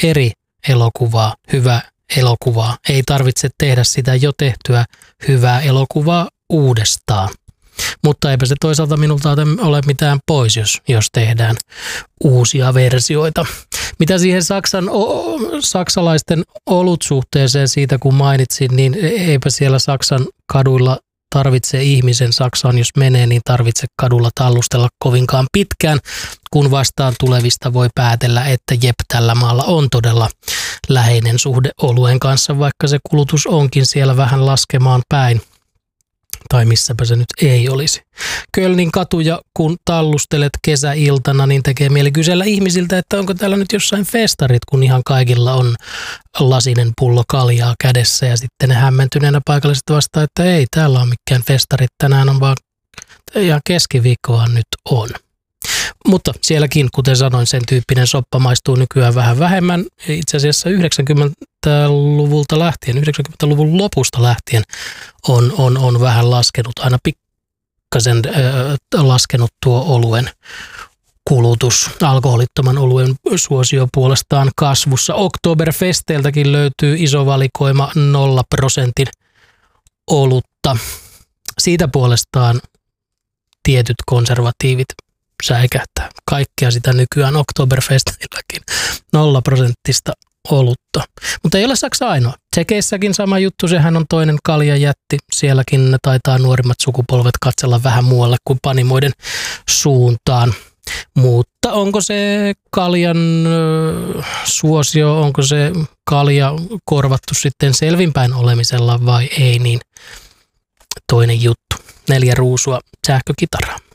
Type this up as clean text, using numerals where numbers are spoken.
eri elokuvaa, hyvää elokuvaa. Ei tarvitse tehdä sitä jo tehtyä hyvää elokuvaa uudestaan. Mutta eipä se toisaalta minulta ole mitään pois, jos tehdään uusia versioita. Mitä siihen saksalaisten olutsuhteeseen siitä kun mainitsin, niin eipä siellä Saksan kaduilla tarvitse ihmisen Saksaan, jos menee, niin tarvitse kadulla tallustella kovinkaan pitkään, kun vastaan tulevista voi päätellä, että jep, tällä maalla on todella läheinen suhde oluen kanssa, vaikka se kulutus onkin siellä vähän laskemaan päin. Tai missäpä se nyt ei olisi. Kölnin katuja, kun tallustelet kesäiltana, niin tekee mieli kysellä ihmisiltä, että onko täällä nyt jossain festarit, kun ihan kaikilla on lasinen pullo kaljaa kädessä. Ja sitten ne hämmentyneenä paikalliset vastaa, että ei täällä ole mikään festarit, tänään on vaan ihan keskiviikkohan nyt on. Mutta sielläkin, kuten sanoin, sen tyyppinen soppa maistuu nykyään vähän vähemmän. Itse asiassa 90-luvulta lähtien, 90-luvun lopusta lähtien on vähän laskenut, aina pikkasen laskenut tuo oluen kulutus. Alkoholittoman oluen suosio puolestaan kasvussa. Oktoberfesteiltäkin löytyy iso valikoima 0% olutta. Siitä puolestaan tietyt konservatiivit säikähtää. Kaikkea sitä nykyään Oktoberfestilläkin 0% olutta. Mutta ei ole Saksa ainoa. Tsekeissäkin sama juttu, sehän on toinen kaljajätti. Sielläkin taitaa nuorimmat sukupolvet katsella vähän muualle kuin panimoiden suuntaan. Mutta onko se kaljan suosio, onko se kalja korvattu sitten selvinpäin olemisella vai ei, niin toinen juttu. 4 ruusua sähkökitaraa.